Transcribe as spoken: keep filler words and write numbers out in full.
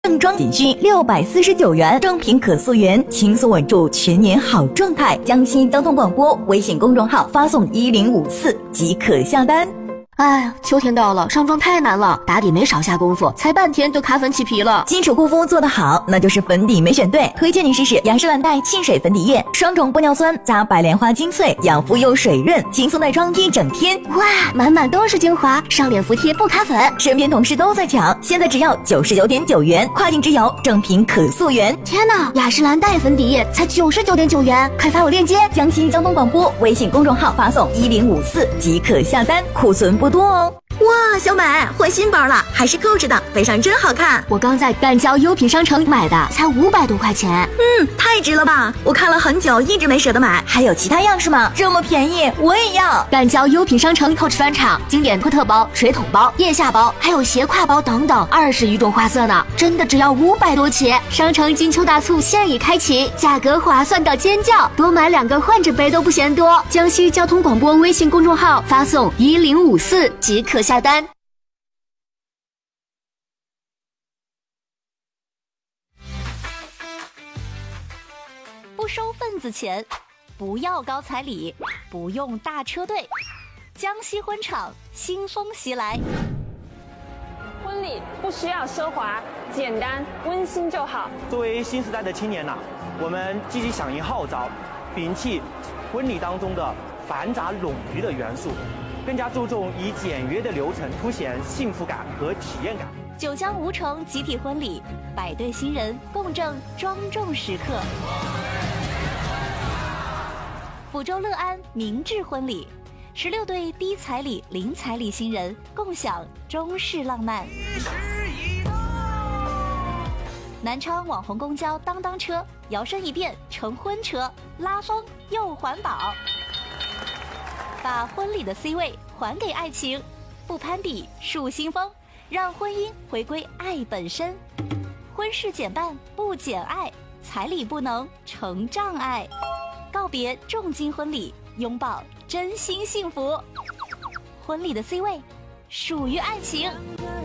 正装仅需六百四十九元，正品可溯源，轻松稳住全年好状态。江西交通广播微信公众号发送一零五四即可下单。 哎，秋天到了，上妆太难了，打底没少下功夫，才半天就卡粉起皮了。 基础护肤做得好，那就是粉底没选对。推荐你试试雅诗兰黛沁水粉底液，双重玻尿酸加白莲花精粹，养肤又水润，轻松带妆一整天。 哇，满满都是精华，上脸服帖不卡粉。 身边同事都在抢，现在只要九十九点九元，跨境直邮，正品可溯源。 天哪，雅诗兰黛粉底液才九十九点九元，快发我链接。 江西交通广播微信公众号发送一零五四即可下单，库存不多哦。哇，小美换新包了，还是扣着的，背上真好看。 我刚在赣交优品商城买的，才五百多块钱。 嗯，太值了吧！我看了很久，一直没舍得买。还有其他样式吗？这么便宜，我也要。 赣交优品商城 Coach 翻场，经典托特包、水桶包、腋下包，还有斜挎包等等，二十余种花色呢，真的只要五百多起。商城金秋大促现已开启，价格划算到尖叫，多买两个换着背都不嫌多。江西交通广播微信公众号发送一零五四即可下单。 不收份子钱，不要高彩礼，不用大车队，江西婚场新风袭来。 婚礼不需要奢华，简单温馨就好。 作为新时代的青年呐、啊，我们积极响应号召，摒弃婚礼当中的繁杂冗余的元素，更加注重以简约的流程凸显幸福感和体验感。 九江吴城集体婚礼，百对新人共证庄重时刻。抚州乐安明智婚礼，十六对低彩礼、零彩礼新人共享中式浪漫。南昌网红公交当当车摇身一变成婚车，拉风又环保，把婚礼的 C 位还给爱情，不攀比树新风，让婚姻回归爱本身。婚事减半不减爱，彩礼不能成障碍。告别重金婚礼，拥抱真心幸福。婚礼的 C 位属于爱情。